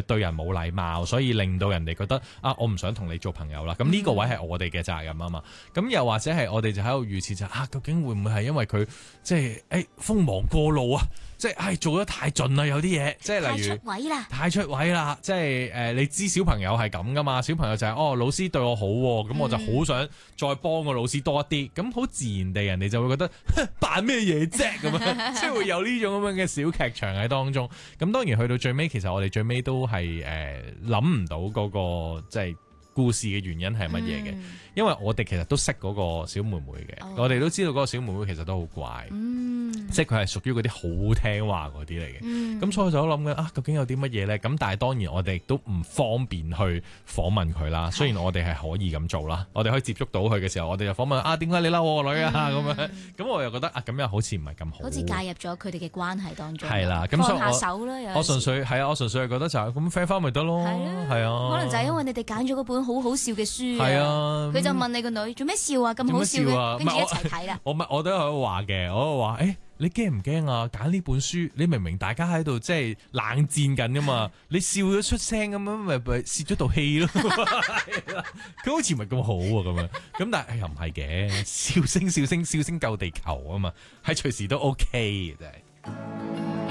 對人冇禮貌，所以令到人哋覺得啊，我唔想同你做朋友啦。咁呢個位係我哋嘅責任啊嘛。咁又或者係我哋就喺度預設就究竟會唔會係因為佢即係鋒芒過露啊？即係做得太盡啦，有啲嘢即係例如太出位啦，即係你知小朋友係咁噶嘛？小朋友就係老師對我好，咁我就好想再幫個老師多一啲，咁好自然地人哋就會覺得扮咩嘢啫咁樣，即係會有呢種咁樣嘅小劇場喺當中。咁當然去到最尾，其實我哋最尾都係諗唔到嗰個即係故事嘅原因係乜嘢嘅，因為我哋其實都識嗰個小妹妹嘅，我哋都知道嗰個小妹妹其實都好乖，即係佢係屬於嗰啲好聽話嗰啲嚟嘅。咁所以我就諗緊究竟有啲乜嘢咧？咁但係當然我哋亦都唔方便去訪問佢啦。雖然我哋係可以咁做啦，我哋可以接觸到佢嘅時候，我哋就訪問點解你嬲我個女啊咁樣。咁我又覺得咁又好似唔係咁好， 好似介入咗佢哋嘅關係當中。 係啦，咁所以放下手啦。 我純粹係覺得就係咁 friend 翻咪得咯。係啊， 可能就係因為你哋揀咗嗰本好好笑嘅書啊，佢就問你個女做咩笑啊？咁好笑嘅，跟住一齊睇啦。 我都有話嘅，我話你驚唔驚啊？揀呢本書，你明明大家喺度即係冷戰緊噶嘛，你笑咗出聲咁樣，咪泄咗道氣咯。佢好似唔係咁好啊，咁樣咁，但係又唔係嘅，笑聲救地球啊嘛，係隨時都 OK 嘅真係。